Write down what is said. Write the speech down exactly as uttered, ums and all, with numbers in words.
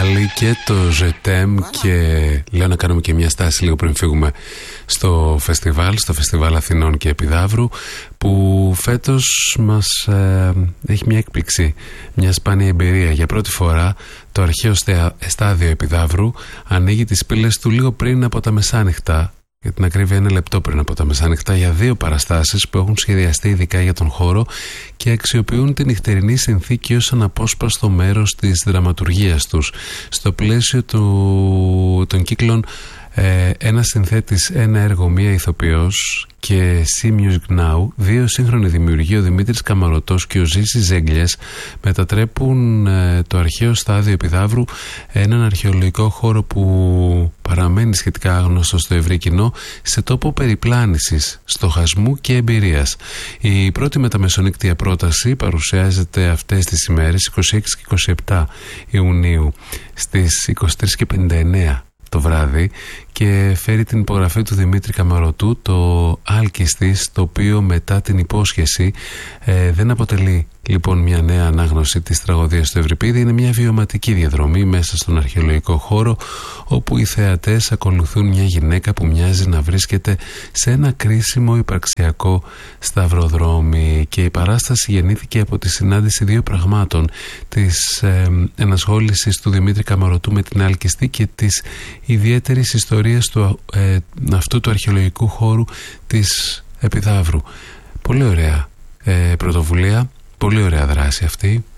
Πάλι και το Ζετέμ, και λέω να κάνουμε και μια στάση λίγο πριν φύγουμε στο φεστιβάλ, στο Φεστιβάλ Αθηνών και Επιδαύρου, που φέτος μας ε, έχει μια έκπληξη, μια σπάνια εμπειρία. Για πρώτη φορά το αρχαίο στάδιο Επιδαύρου ανοίγει τις πύλες του λίγο πριν από τα μεσάνυχτα, για την ακρίβεια ένα λεπτό πριν από τα μεσάνυχτα, για δύο παραστάσεις που έχουν σχεδιαστεί ειδικά για τον χώρο και αξιοποιούν την νυχτερινή συνθήκη ως αναπόσπαστο μέρος της δραματουργίας τους. Στο πλαίσιο του, των κύκλων ε, ένα συνθέτης, ένα έργο, μία ηθοποιός και See Music Now, δύο σύγχρονοι δημιουργοί, ο Δημήτρης Καμαρωτός και ο Ζήσης Ζέγγλιες, μετατρέπουν ε, το αρχαίο στάδιο Επιδαύρου, έναν αρχαιολογικό χώρο που παραμένει σχετικά άγνωστο στο ευρύ κοινό, σε τόπο περιπλάνησης, στοχασμού και εμπειρίας. Η πρώτη μεταμεσονύκτια πρόταση παρουσιάζεται αυτές τις ημέρες, είκοσι έξι και είκοσι επτά Ιουνίου, στις είκοσι τρεις και πενήντα εννέα το βράδυ, και φέρει την υπογραφή του Δημήτρη Καμαρωτού, το Άλκιστης, το οποίο μετά την υπόσχεση ε, δεν αποτελεί λοιπόν μια νέα ανάγνωση της τραγωδίας του Ευρυπίδη. Είναι μια βιωματική διαδρομή μέσα στον αρχαιολογικό χώρο, όπου οι θεατές ακολουθούν μια γυναίκα που μοιάζει να βρίσκεται σε ένα κρίσιμο υπαρξιακό σταυροδρόμι, και η παράσταση γεννήθηκε από τη συνάντηση δύο πραγμάτων, της ε, ενασχόλησης του Δημήτρη Καμαρωτού με την Άλκιστη και της ιδιαίτερης ιστορίας του, ε, αυτού του αρχαιολογικού χώρου της Επιδαύρου. Πολύ ωραία ε, πρωτοβουλία, πολύ ωραία δράση αυτή.